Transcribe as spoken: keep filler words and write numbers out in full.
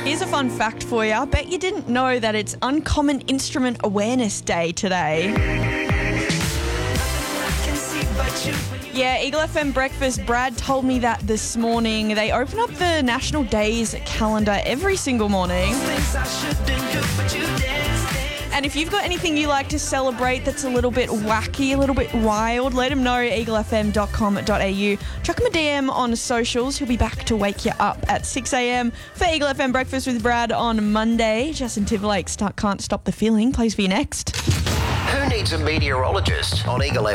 Here's a fun fact for you. I bet you didn't know that it's Uncommon Instrument Awareness Day today. Yeah, Eagle F M Breakfast, Brad told me that this morning. They open up the National Days calendar every single morning. And if you've got anything you like to celebrate that's a little bit wacky, a little bit wild, let him know, eagle f m dot com dot a u. Chuck him a D M on socials. He'll be back to wake you up at six a.m. for Eagle F M Breakfast with Brad on Monday. Justin Timberlake, start, Can't Stop the Feeling, plays for you next. Who needs a meteorologist on Eagle F M?